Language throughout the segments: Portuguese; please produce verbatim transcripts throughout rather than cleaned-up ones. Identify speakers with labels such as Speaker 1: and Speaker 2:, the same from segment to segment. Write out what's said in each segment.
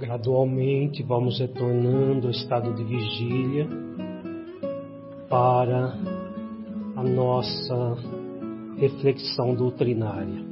Speaker 1: Gradualmente vamos retornando ao estado de vigília para a nossa reflexão doutrinária.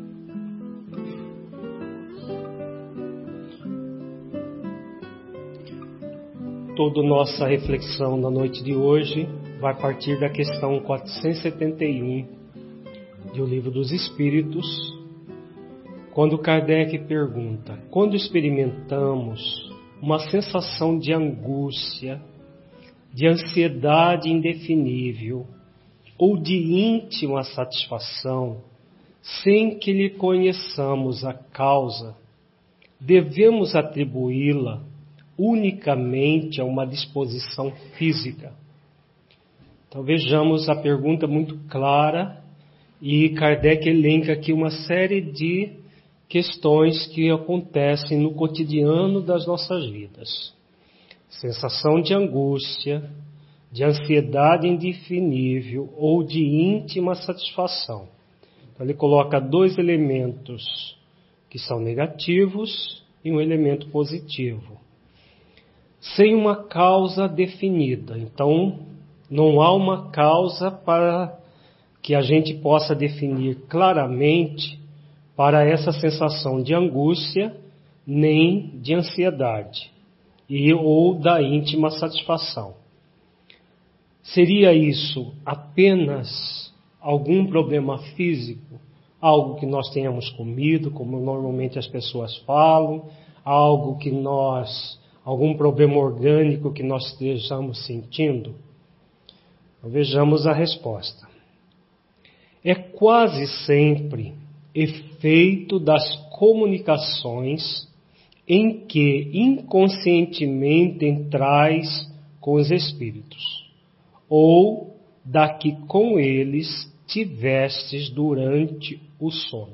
Speaker 1: Toda nossa reflexão na noite de hoje vai partir da questão quatrocentos e setenta e um do Livro dos Espíritos, quando Kardec pergunta: quando experimentamos uma sensação de angústia, de ansiedade indefinível ou de íntima satisfação, sem que lhe conheçamos a causa, devemos atribuí-la unicamente a uma disposição física? Então vejamos a pergunta muito clara, e Kardec elenca aqui uma série de questões que acontecem no cotidiano das nossas vidas. Sensação de angústia, de ansiedade indefinível ou de íntima satisfação. Então ele coloca dois elementos que são negativos e um elemento positivo, sem uma causa definida. Então, não há uma causa para que a gente possa definir claramente para essa sensação de angústia, nem de ansiedade, e ou da íntima satisfação. Seria isso apenas algum problema físico? Algo que nós tenhamos comido, como normalmente as pessoas falam, algo que nós... algum problema orgânico que nós estejamos sentindo? Então, vejamos a resposta. É quase sempre efeito das comunicações em que inconscientemente entrais com os espíritos, ou da que com eles tivestes durante o sono.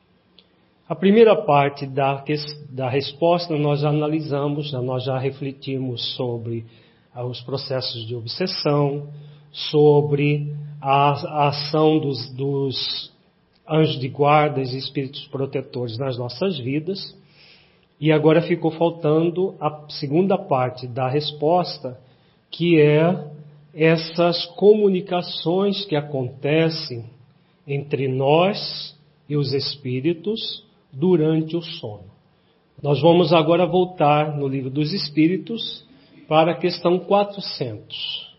Speaker 1: A primeira parte da, da resposta nós já analisamos, nós já refletimos sobre os processos de obsessão, sobre a, a ação dos, dos anjos de guarda e espíritos protetores nas nossas vidas. E agora ficou faltando a segunda parte da resposta, que é essas comunicações que acontecem entre nós e os espíritos durante o sono. Nós vamos agora voltar no Livro dos Espíritos para a questão quatrocentos.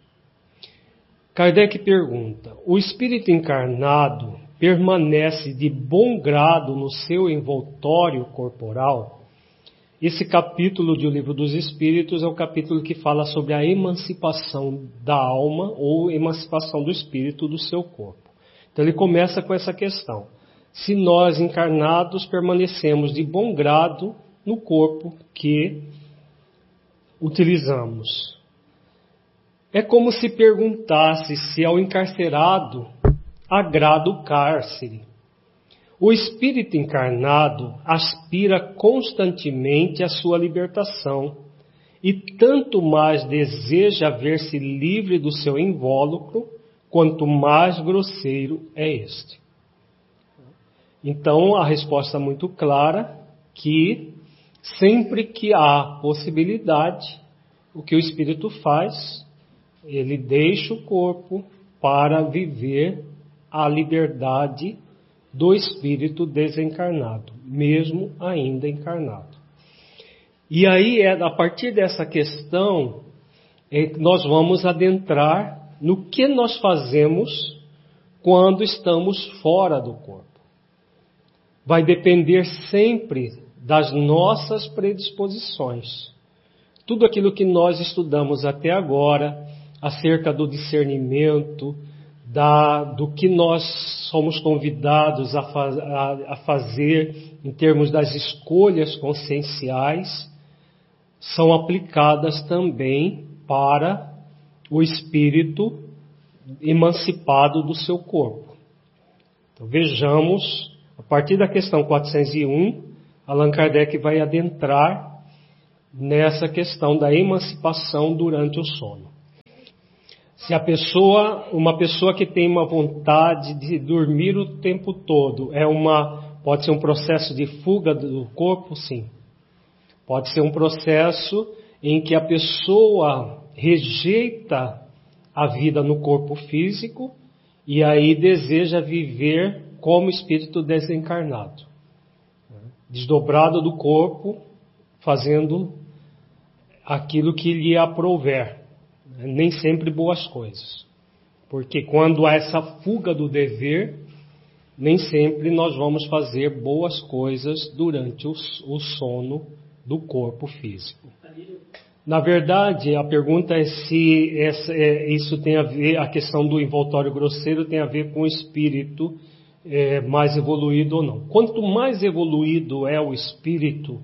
Speaker 1: Kardec pergunta: o espírito encarnado permanece de bom grado no seu envoltório corporal? Esse capítulo do Livro dos Espíritos é o capítulo que fala sobre a emancipação da alma ou emancipação do espírito do seu corpo. Então ele começa com essa questão: se nós encarnados permanecemos de bom grado no corpo que utilizamos. É como se perguntasse se ao encarcerado agrada o cárcere. O espírito encarnado aspira constantemente à sua libertação e tanto mais deseja ver-se livre do seu invólucro, quanto mais grosseiro é este. Então, a resposta é muito clara, que sempre que há possibilidade, o que o espírito faz, ele deixa o corpo para viver a liberdade do espírito desencarnado, mesmo ainda encarnado. E aí, a partir dessa questão, nós vamos adentrar no que nós fazemos quando estamos fora do corpo. Vai depender sempre das nossas predisposições. Tudo aquilo que nós estudamos até agora, acerca do discernimento, da, do que nós somos convidados a, faz, a, a fazer em termos das escolhas conscienciais, são aplicadas também para o espírito emancipado do seu corpo. Então vejamos, a partir da questão quatrocentos e um, Allan Kardec vai adentrar nessa questão da emancipação durante o sono. Se a pessoa, uma pessoa que tem uma vontade de dormir o tempo todo, é uma, pode ser um processo de fuga do corpo, sim. Pode ser um processo em que a pessoa rejeita a vida no corpo físico e aí deseja viver como espírito desencarnado, desdobrado do corpo, fazendo aquilo que lhe aprouver, nem sempre boas coisas. Porque quando há essa fuga do dever, nem sempre nós vamos fazer boas coisas durante o, o sono do corpo físico. Na verdade, a pergunta é se essa, é, isso tem a ver, a questão do envoltório grosseiro tem a ver com o espírito é, mais evoluído ou não. Quanto mais evoluído é o espírito,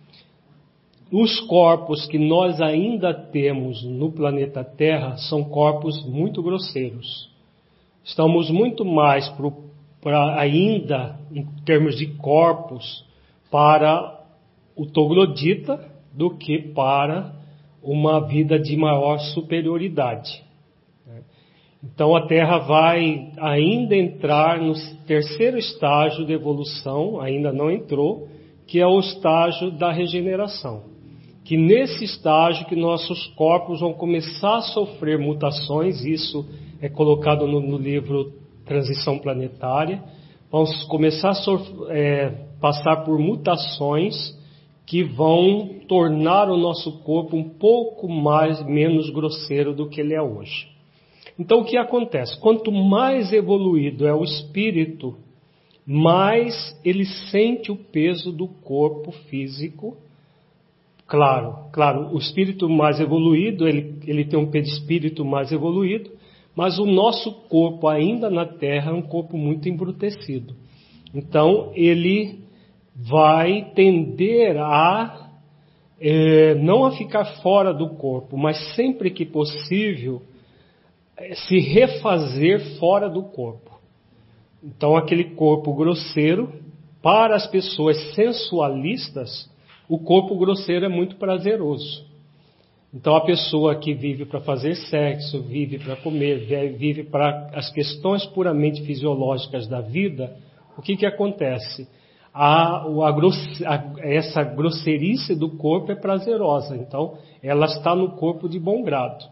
Speaker 1: os corpos que nós ainda temos no planeta Terra são corpos muito grosseiros. Estamos muito mais para ainda, em termos de corpos, para o troglodita do que para uma vida de maior superioridade. Então a Terra vai ainda entrar no terceiro estágio de evolução, ainda não entrou, que é o estágio da regeneração. Que nesse estágio que nossos corpos vão começar a sofrer mutações, isso é colocado no, no livro Transição Planetária, vamos começar a sofrer, é, passar por mutações que vão tornar o nosso corpo um pouco mais, menos grosseiro do que ele é hoje. Então o que acontece? Quanto mais evoluído é o espírito, mais ele sente o peso do corpo físico. Claro, claro, o espírito mais evoluído, ele, ele tem um perispírito mais evoluído, mas o nosso corpo ainda na Terra é um corpo muito embrutecido. Então ele vai tender a, é, não a ficar fora do corpo, mas sempre que possível, é, se refazer fora do corpo. Então aquele corpo grosseiro, para as pessoas sensualistas, o corpo grosseiro é muito prazeroso. Então a pessoa que vive para fazer sexo, vive para comer, vive para as questões puramente fisiológicas da vida, o que que acontece? A, a, grosse, a, essa grosseirice do corpo é prazerosa, então ela está no corpo de bom grado.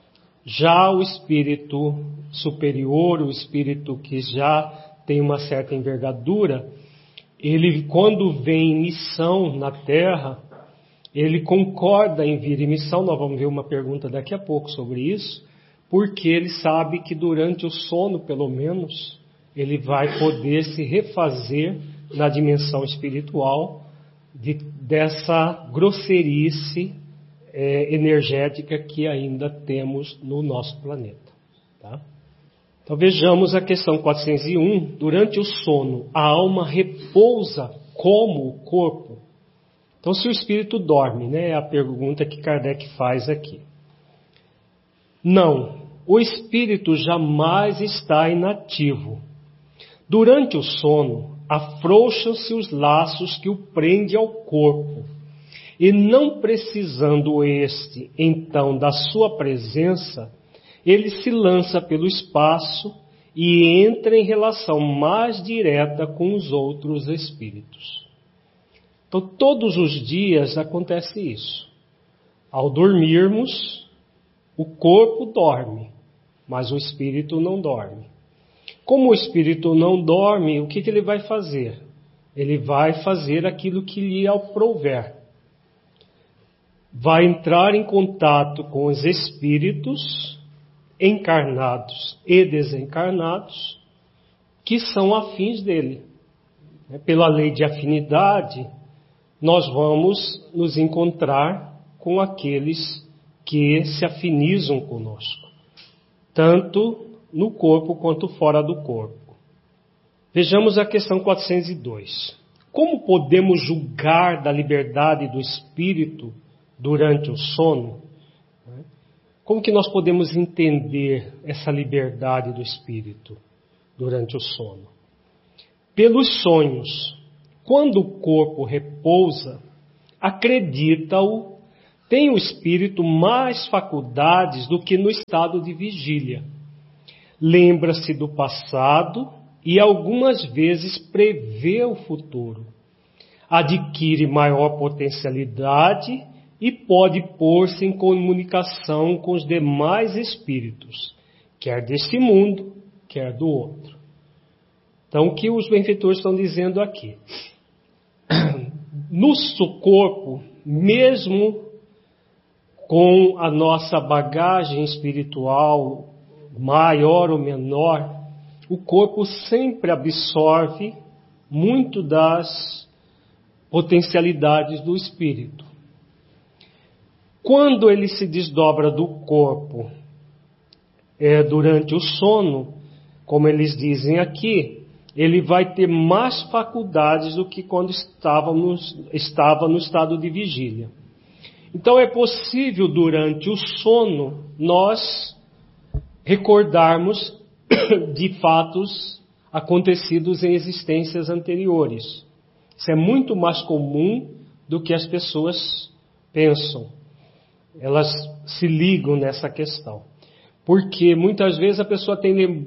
Speaker 1: Já o espírito superior, o espírito que já tem uma certa envergadura, ele quando vem em missão na Terra, ele concorda em vir em missão, nós vamos ver uma pergunta daqui a pouco sobre isso, porque ele sabe que durante o sono, pelo menos, ele vai poder se refazer na dimensão espiritual de, dessa grosseirice é, energética que ainda temos no nosso planeta. Tá? Então vejamos a questão quatrocentos e um. Durante o sono, a alma repousa como o corpo? Então se o espírito dorme, né, é a pergunta que Kardec faz aqui. Não, o espírito jamais está inativo. Durante o sono, afrouxam-se os laços que o prendem ao corpo, e não precisando este, então, da sua presença, ele se lança pelo espaço e entra em relação mais direta com os outros espíritos. Então, todos os dias acontece isso. Ao dormirmos, o corpo dorme, mas o espírito não dorme. Como o espírito não dorme, o que, que ele vai fazer? Ele vai fazer aquilo que lhe aprouver. Vai entrar em contato com os espíritos encarnados e desencarnados que são afins dele. Pela lei de afinidade, nós vamos nos encontrar com aqueles que se afinizam conosco, tanto no corpo quanto fora do corpo. Vejamos a questão quatrocentos e dois. Como podemos julgar da liberdade do espírito durante o sono? Como que nós podemos entender essa liberdade do espírito durante o sono? Pelos sonhos. Quando o corpo repousa, acredita-o, tem o espírito mais faculdades do que no estado de vigília. Lembra-se do passado e algumas vezes prevê o futuro. adquire maior potencialidade e pode pôr-se em comunicação com os demais espíritos, quer deste mundo, quer do outro. Então, o que os benfeitores estão dizendo aqui? Nosso corpo, mesmo com a nossa bagagem espiritual, maior ou menor, o corpo sempre absorve muito das potencialidades do espírito. Quando ele se desdobra do corpo é, durante o sono, como eles dizem aqui, ele vai ter mais faculdades do que quando estávamos, estava no estado de vigília. Então é possível durante o sono nós recordarmos de fatos acontecidos em existências anteriores. Isso é muito mais comum do que as pessoas pensam. Elas se ligam nessa questão. Porque muitas vezes a pessoa tem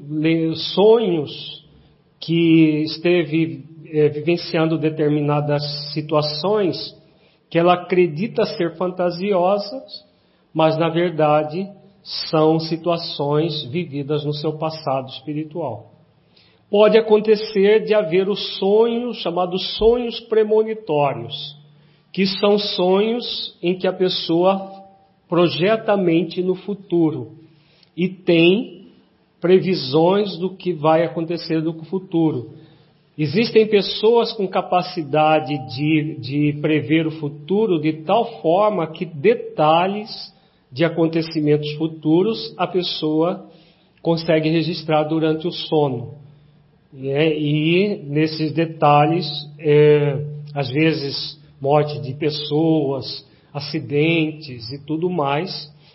Speaker 1: sonhos que esteve é, vivenciando determinadas situações que ela acredita ser fantasiosas, mas na verdade são situações vividas no seu passado espiritual. Pode acontecer de haver os sonhos, chamados sonhos premonitórios, que são sonhos em que a pessoa projeta a mente no futuro e tem previsões do que vai acontecer no futuro. Existem pessoas com capacidade de, de prever o futuro de tal forma que detalhes de acontecimentos futuros a pessoa consegue registrar durante o sono. É, e nesses detalhes, é, às vezes, morte de pessoas, acidentes e tudo mais,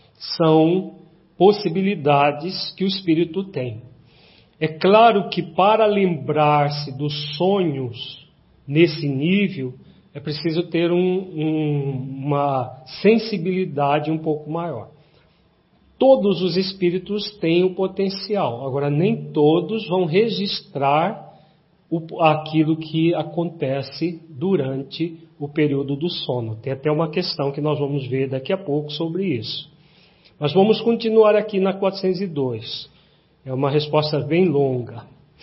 Speaker 1: são possibilidades que o espírito tem. É claro que para lembrar-se dos sonhos nesse nível, é preciso ter um, um, uma sensibilidade um pouco maior. Todos os espíritos têm o potencial, agora nem todos vão registrar o, aquilo que acontece durante o período do sono. Tem até uma questão que nós vamos ver daqui a pouco sobre isso. Mas vamos continuar aqui na quatrocentos e dois. É uma resposta bem longa.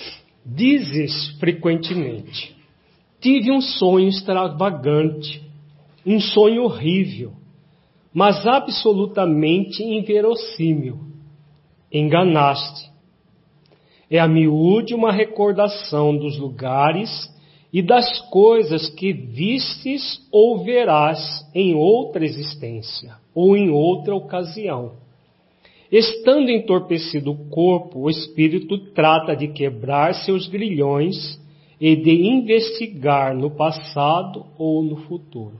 Speaker 1: Dizes frequentemente: tive um sonho extravagante, um sonho horrível, mas absolutamente inverossímil. Enganaste. É a miúde uma recordação dos lugares e das coisas que vistes ou verás em outra existência ou em outra ocasião. Estando entorpecido o corpo, o espírito trata de quebrar seus grilhões e de investigar no passado ou no futuro.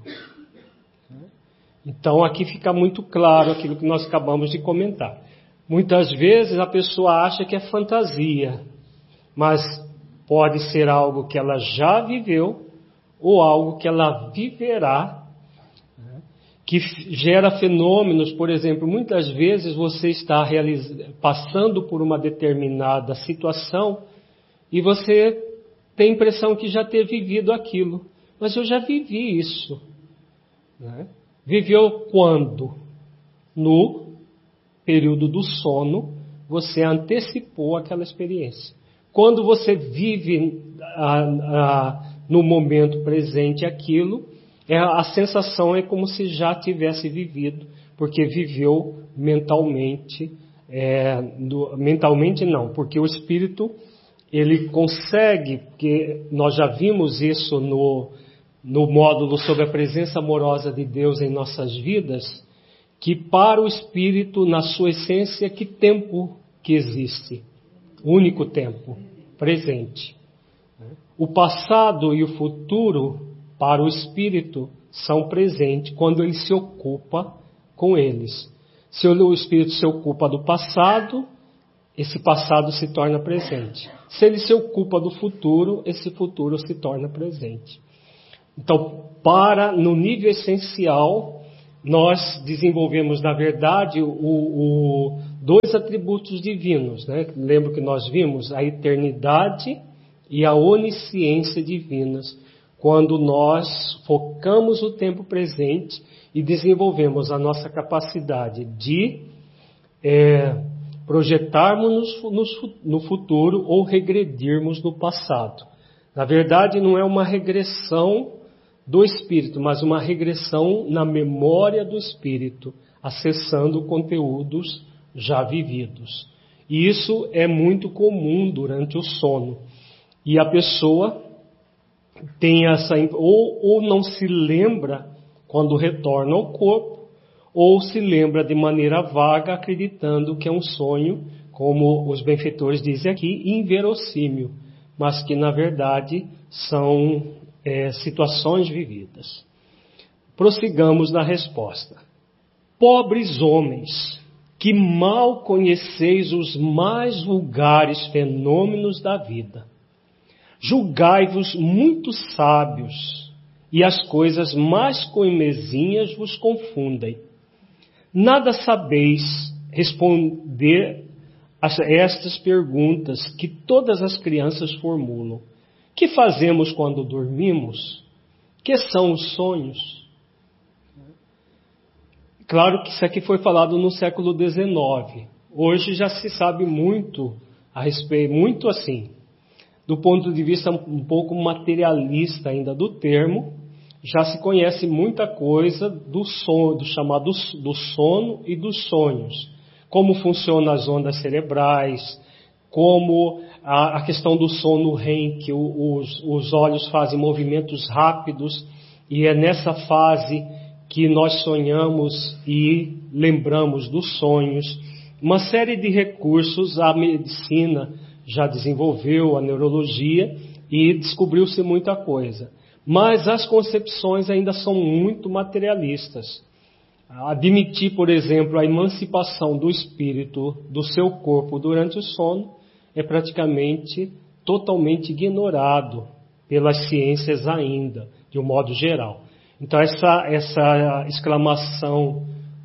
Speaker 1: Então aqui fica muito claro aquilo que nós acabamos de comentar. Muitas vezes a pessoa acha que é fantasia, mas pode ser algo que ela já viveu ou algo que ela viverá, né, que gera fenômenos. Por exemplo, muitas vezes você está realiz... passando por uma determinada situação e você tem a impressão que já ter vivido aquilo. Mas eu já vivi isso. Né? Viveu quando? No período do sono, você antecipou aquela experiência. Quando você vive ah, ah, no momento presente aquilo, é, a sensação é como se já tivesse vivido, porque viveu mentalmente, é, do, mentalmente não, porque o espírito, ele consegue, porque nós já vimos isso no, no módulo sobre a presença amorosa de Deus em nossas vidas, que para o espírito, na sua essência, que tempo que existe? Único tempo, presente. O passado e o futuro, para o espírito, são presentes quando ele se ocupa com eles. Se o espírito se ocupa do passado, esse passado se torna presente. Se ele se ocupa do futuro, esse futuro se torna presente. Então, para, no nível essencial, nós desenvolvemos, na verdade, o, o, dois atributos divinos, né? Lembro que nós vimos a eternidade e a onisciência divinas, quando nós focamos o tempo presente e desenvolvemos a nossa capacidade de é, projetarmos no futuro ou regredirmos no passado. Na verdade, não é uma regressão do espírito, mas uma regressão na memória do espírito, acessando conteúdos já vividos. E isso é muito comum durante o sono. E a pessoa tem essa, ou, ou não se lembra quando retorna ao corpo, ou se lembra de maneira vaga, acreditando que é um sonho, como os benfeitores dizem aqui, inverossímil, mas que na verdade são é, situações vividas. Prossigamos na resposta. Pobres homens, que mal conheceis os mais vulgares fenômenos da vida, julgai-vos muito sábios, e as coisas mais coimezinhas vos confundem. Nada sabeis responder a estas perguntas que todas as crianças formulam. Que fazemos quando dormimos? Que são os sonhos? Claro que isso aqui foi falado no século dezenove. Hoje já se sabe muito a respeito, muito assim, do ponto de vista um pouco materialista ainda do termo, já se conhece muita coisa do sono, do chamado do sono e dos sonhos. Como funcionam as ondas cerebrais, como a, a questão do sono REM, que o, os, os olhos fazem movimentos rápidos, e é nessa fase que nós sonhamos e lembramos dos sonhos. Uma série de recursos a medicina já desenvolveu, a neurologia, e descobriu-se muita coisa. Mas as concepções ainda são muito materialistas. Admitir, por exemplo, a emancipação do espírito do seu corpo durante o sono é praticamente totalmente ignorado pelas ciências ainda, de um modo geral. Então essa, essa exclamação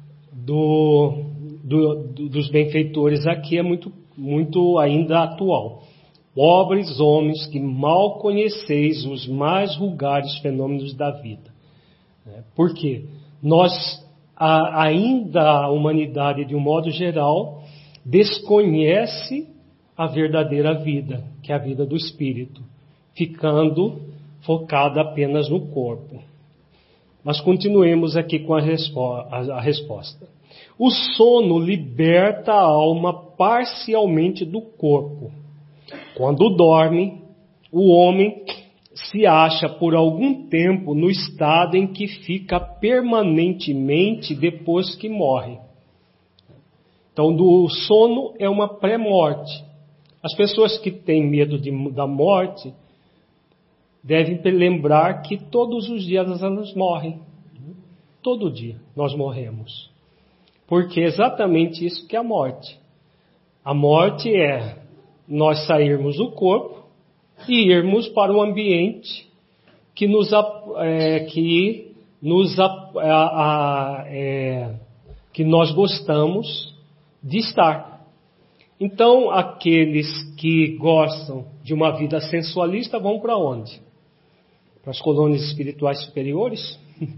Speaker 1: do, do, do, dos benfeitores aqui é muito, muito ainda atual. Pobres homens que mal conheceis os mais vulgares fenômenos da vida. Por quê? Nós, a, ainda a humanidade, de um modo geral, desconhece a verdadeira vida, que é a vida do espírito, ficando focada apenas no corpo. Mas continuemos aqui com a, respo- a, a resposta. O sono liberta a alma parcialmente do corpo. Quando dorme, o homem se acha por algum tempo no estado em que fica permanentemente depois que morre. Então, o sono é uma pré-morte. As pessoas que têm medo de, da morte devem lembrar que todos os dias elas morrem. Todo dia nós morremos. Porque é exatamente isso que é a morte. A morte é nós sairmos do corpo e irmos para um ambiente que nos, é, que nos a, a, é, que nós gostamos de estar. Então, aqueles que gostam de uma vida sensualista vão para onde? Para as colônias espirituais superiores?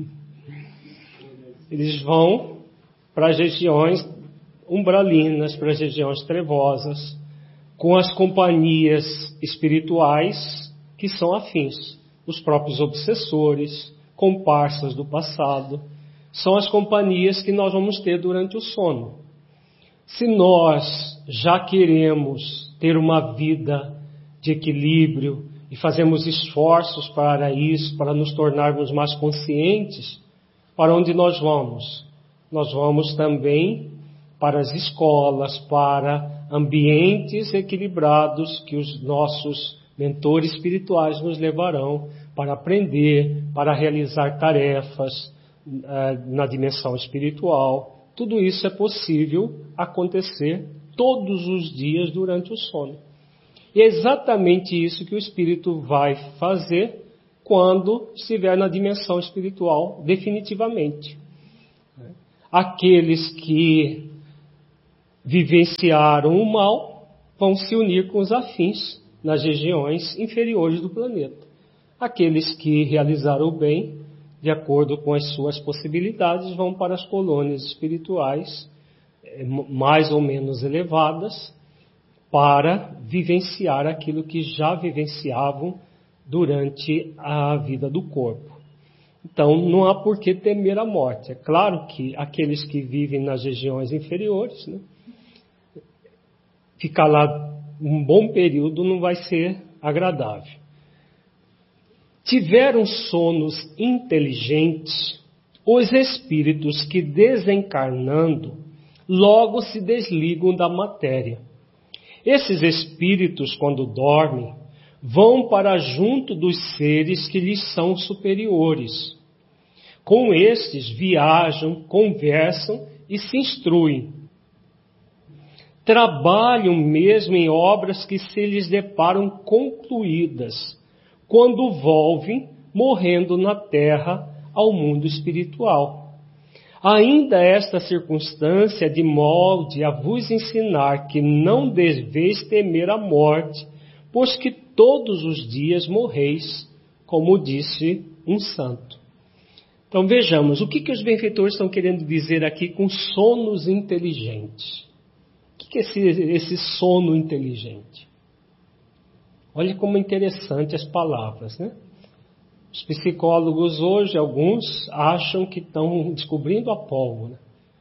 Speaker 1: Eles vão para as regiões umbralinas, para as regiões trevosas, com as companhias espirituais que são afins. Os próprios obsessores, comparsas do passado, são as companhias que nós vamos ter durante o sono. Se nós já queremos ter uma vida de equilíbrio e fazemos esforços para isso, para nos tornarmos mais conscientes, para onde nós vamos? Nós vamos também para as escolas, para ambientes equilibrados que os nossos mentores espirituais nos levarão para aprender, para realizar tarefas uh, na dimensão espiritual. Tudo isso é possível acontecer todos os dias durante o sono. E é exatamente isso que o espírito vai fazer quando estiver na dimensão espiritual definitivamente. Aqueles que vivenciaram o mal vão se unir com os afins nas regiões inferiores do planeta. Aqueles que realizaram o bem, de acordo com as suas possibilidades, vão para as colônias espirituais mais ou menos elevadas para vivenciar aquilo que já vivenciavam durante a vida do corpo. Então, não há por que temer a morte. É claro que aqueles que vivem nas regiões inferiores, né, ficar lá um bom período não vai ser agradável. Tiveram sonos inteligentes os espíritos que, desencarnando, logo se desligam da matéria. Esses espíritos, quando dormem, vão para junto dos seres que lhes são superiores. Com estes viajam, conversam e se instruem. Trabalham mesmo em obras que se lhes deparam concluídas, quando volvem, morrendo na terra, ao mundo espiritual. Ainda esta circunstância de molde a vos ensinar que não deveis temer a morte, pois que todos os dias morreis, como disse um santo. Então vejamos, o que, que os benfeitores estão querendo dizer aqui com sonos inteligentes? O que, que é esse, esse sono inteligente? Olha como é interessante as palavras, né? Os psicólogos hoje, alguns, acham que estão descobrindo a pólvora.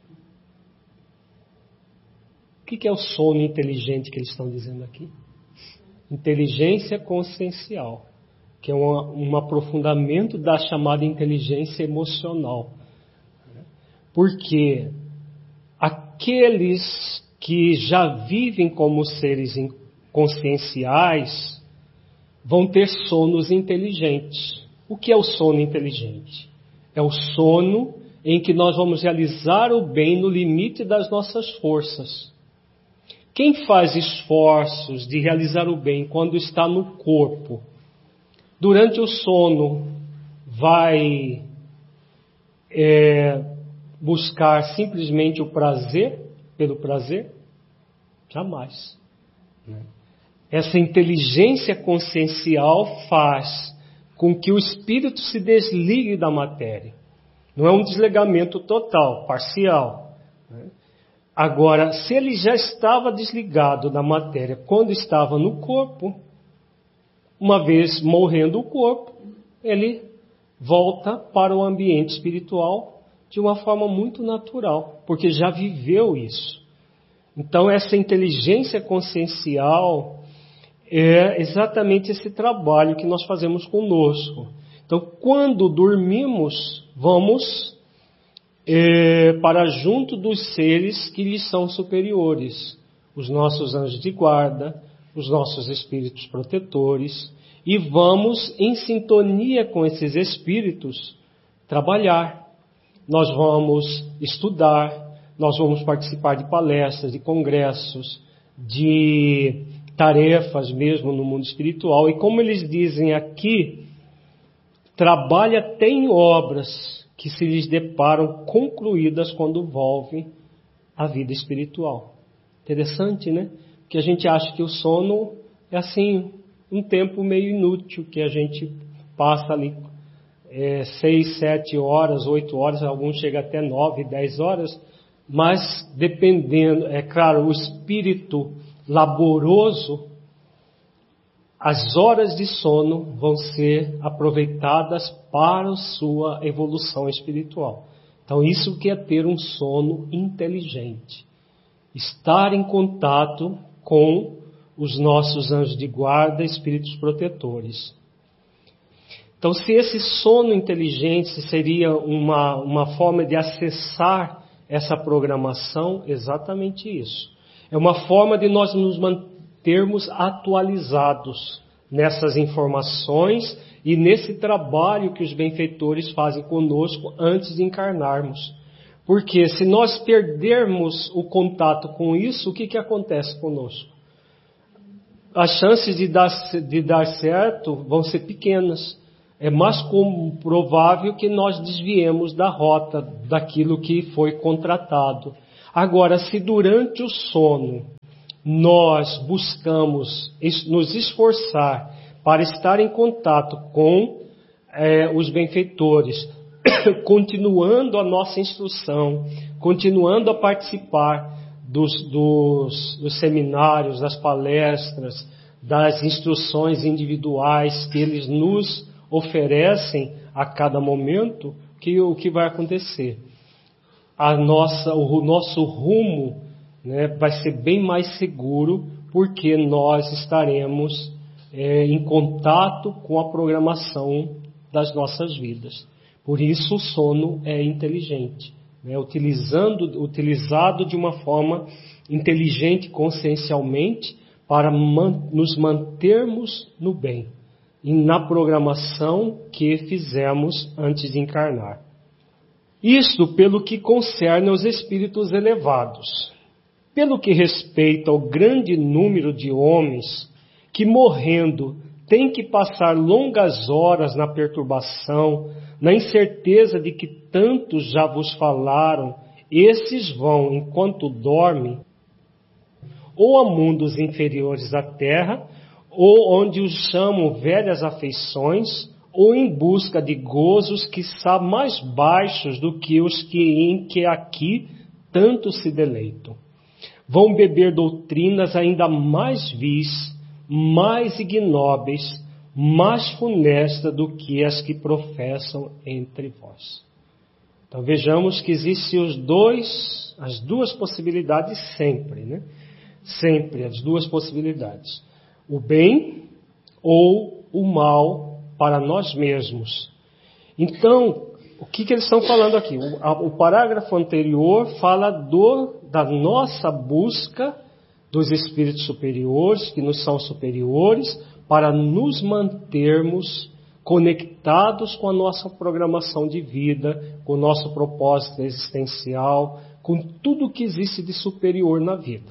Speaker 1: O que, que é o sono inteligente que eles estão dizendo aqui? Inteligência consciencial, que é um, um aprofundamento da chamada inteligência emocional. Porque aqueles que já vivem como seres conscienciais vão ter sonos inteligentes. O que é o sono inteligente? É o sono em que nós vamos realizar o bem no limite das nossas forças. Quem faz esforços de realizar o bem quando está no corpo, durante o sono vai é, buscar simplesmente o prazer, pelo prazer? Jamais. Essa inteligência consciencial faz com que o espírito se desligue da matéria. Não é um desligamento total, parcial. Agora, se ele já estava desligado da matéria quando estava no corpo, uma vez morrendo o corpo, ele volta para o ambiente espiritual de uma forma muito natural, porque já viveu isso. Então, essa inteligência consciencial é exatamente esse trabalho que nós fazemos conosco. Então, quando dormimos, vamos é, para junto dos seres que lhes são superiores, os nossos anjos de guarda, os nossos espíritos protetores, e vamos, em sintonia com esses espíritos, trabalhar. Nós vamos estudar, nós vamos participar de palestras, de congressos, de tarefas mesmo no mundo espiritual. E como eles dizem aqui, trabalha até em obras que se lhes deparam concluídas quando volvem à vida espiritual. Interessante, né? Porque a gente acha que o sono é assim, um tempo meio inútil, que a gente passa ali é, seis, sete horas, oito horas, alguns chegam até nove, dez horas, mas dependendo, é claro, o espírito laboroso, as horas de sono vão ser aproveitadas para a sua evolução espiritual. Então, isso que é ter um sono inteligente. Estar em contato com os nossos anjos de guarda, espíritos protetores. Então, se esse sono inteligente seria uma, uma forma de acessar essa programação, exatamente isso. É uma forma de nós nos mantermos atualizados nessas informações e nesse trabalho que os benfeitores fazem conosco antes de encarnarmos. Porque se nós perdermos o contato com isso, o que, que acontece conosco? As chances de dar, de dar certo vão ser pequenas. É mais como provável que nós desviemos da rota daquilo que foi contratado. Agora, se durante o sono nós buscamos nos esforçar para estar em contato com é, os benfeitores, continuando a nossa instrução, continuando a participar dos, dos, dos seminários, das palestras, das instruções individuais que eles nos oferecem a cada momento, que o que vai acontecer? A nossa, o nosso rumo, né, vai ser bem mais seguro, porque nós estaremos é, em contato com a programação das nossas vidas. Por isso o sono é inteligente, né, utilizando, utilizado de uma forma inteligente, consciencialmente, para man, nos mantermos no bem e na programação que fizemos antes de encarnar. Isto pelo que concerne aos espíritos elevados. Pelo que respeita ao grande número de homens que, morrendo, têm que passar longas horas na perturbação, na incerteza de que tantos já vos falaram, esses vão, enquanto dormem, ou a mundos inferiores à terra, ou onde os chamam velhas afeições, ou em busca de gozos que são mais baixos do que os que em que aqui tanto se deleitam. Vão beber doutrinas ainda mais vis, mais ignóbeis, mais funestas do que as que professam entre vós. Então vejamos que existem os dois, as duas possibilidades sempre, né? Sempre as duas possibilidades. O bem ou o mal para nós mesmos. Então, o que, que eles estão falando aqui? O, a, o parágrafo anterior fala do, da nossa busca dos espíritos superiores, que nos são superiores, para nos mantermos conectados com a nossa programação de vida, com o nosso propósito existencial, com tudo que existe de superior na vida.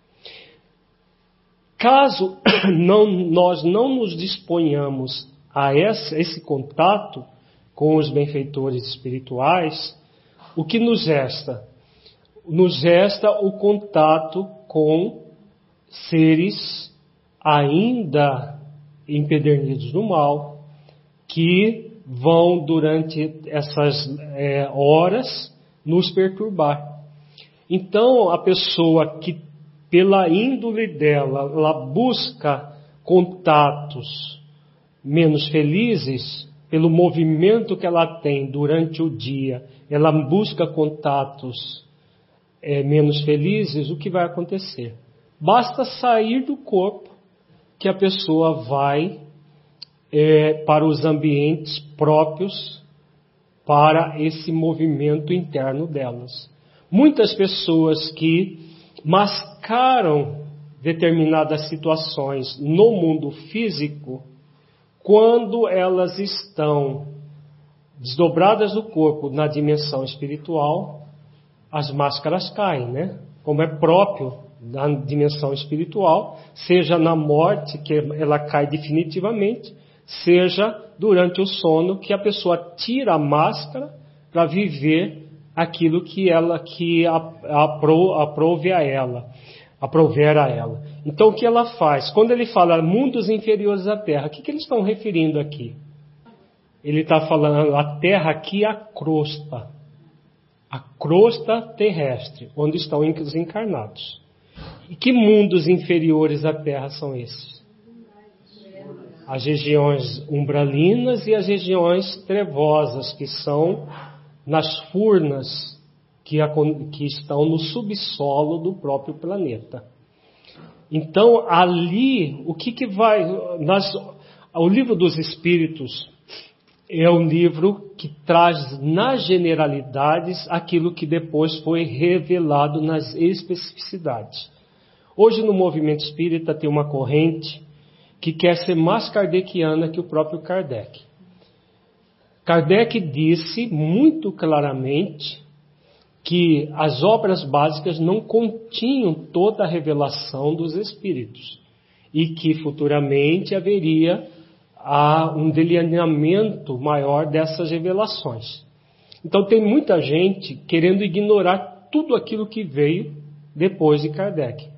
Speaker 1: Caso não, nós não nos disponhamos a esse, esse contato com os benfeitores espirituais, o que nos resta? Nos resta o contato com seres ainda empedernidos no mal, que vão durante essas é, horas nos perturbar. Então, a pessoa que, pela índole dela, ela busca contatos menos felizes, pelo movimento que ela tem durante o dia, ela busca contatos é, menos felizes, o que vai acontecer? Basta sair do corpo que a pessoa vai é, para os ambientes próprios para esse movimento interno delas. Muitas pessoas que mascaram determinadas situações no mundo físico, quando elas estão desdobradas do corpo na dimensão espiritual, as máscaras caem, né? Como é próprio da dimensão espiritual, seja na morte, que ela cai definitivamente, seja durante o sono, que a pessoa tira a máscara para viver aquilo que ela que aprove a ela, aprover a ela. Então o que ela faz? Quando ele fala mundos inferiores à Terra, o que, que eles estão referindo aqui? Ele está falando a Terra aqui é a crosta, a crosta terrestre, onde estão os encarnados. E que mundos inferiores à Terra são esses? As regiões umbralinas e as regiões trevosas, que são nas furnas que, a, que estão no subsolo do próprio planeta. Então, ali, o que, que vai... Nas, o Livro dos Espíritos é um livro que traz nas generalidades aquilo que depois foi revelado nas especificidades. Hoje, no movimento espírita, tem uma corrente que quer ser mais kardeciana que o próprio Kardec. Kardec disse muito claramente que as obras básicas não continham toda a revelação dos espíritos e que futuramente haveria a, um delineamento maior dessas revelações. Então tem muita gente querendo ignorar tudo aquilo que veio depois de Kardec.